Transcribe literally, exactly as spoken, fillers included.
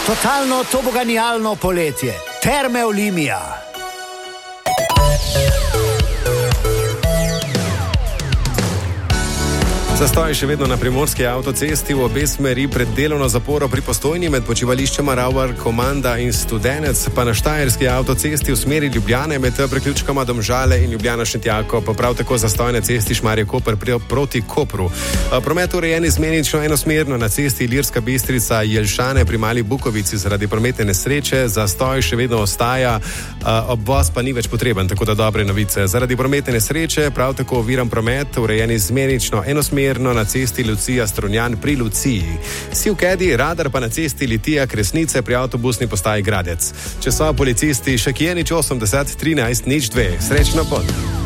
Totalno toboganijalno poletje. Terme Olimia. Zastoj še vedno na primorski avtocesti v obe smeri pred delovno zaporo pri Postojni med počivališčema Ravvar, Komanda in Studenec, pa na štajerski avtocesti v smeri Ljubljane med priključkoma Domžale in Ljubljana Šentjako, pa prav tako zastoj na cesti Šmarje-Koper proti Kopru. Promet urejen izmenično enosmerno na cesti Ilirska Bistrica Jelšane pri Mali Bukovici zaradi prometne nesreče, zastoj še vedno ostaja, obvoz pa ni več potreben, tako da dobre novice. Zaradi prometne nesreče prav tako oviran promet urejen izmenično enosmerno na cesti Lucija Strunjan pri Luciji. Si v Kedi, radar pa na cesti Litija Kresnice pri avtobusni postaji Gradec. Če so policisti, še kje nič osemdeset trinajst nič dve. Srečno pot.